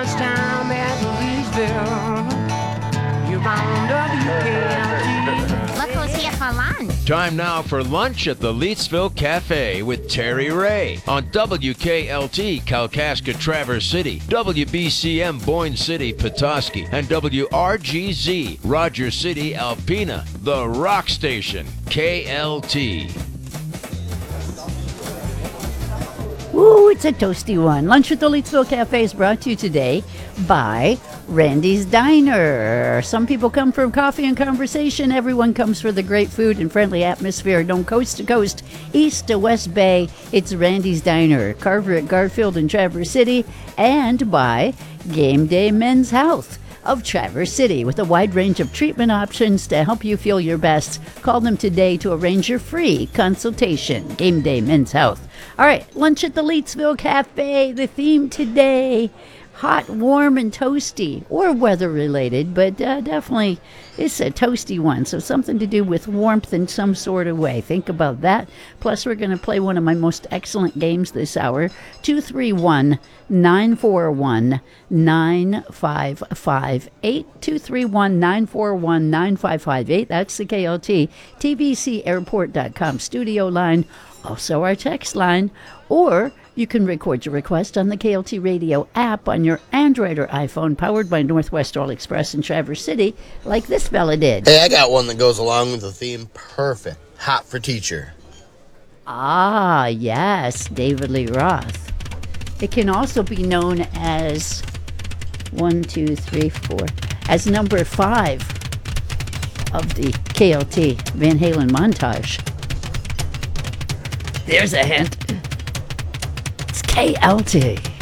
lunchtime at Leesville. You're on WKLT. Look who's here for lunch. Time now for lunch at the Leetsville Cafe with Terry Ray on WKLT Kalkaska Traverse City, WBCM Boyne City Petoskey, and WRGZ Rogers City Alpena, the rock station, KLT. Ooh, it's a toasty one. Lunch at the Leetsville Cafe is brought to you today by Randy's Diner. Some people come for coffee and conversation. Everyone comes for the great food and friendly atmosphere. Known coast to coast, east to west bay, it's Randy's Diner. Carver at Garfield and Traverse City. And by Game Day Men's Health of Traverse City, with a wide range of treatment options to help you feel your best. Call them today to arrange your free consultation. Game Day Men's Health. All right, lunch at the Leetsville Cafe. The theme today, hot, warm, and toasty, or weather related, but definitely it's a toasty one, so something to do with warmth in some sort of way. Think about that. Plus, we're going to play one of my most excellent games this hour, 231-941-9558, 231-941-9558. That's the KLT TBCAirport.com studio line, also our text line, or you can record your request on the KLT Radio app on your Android or iPhone, powered by Northwest All Express in Traverse City, like this fella did. Hey, I got one that goes along with the theme. Perfect. Hot for teacher. Ah, yes, David Lee Roth. It can also be known as as number 5 of the KLT Van Halen montage. There's a hint. It's KLT.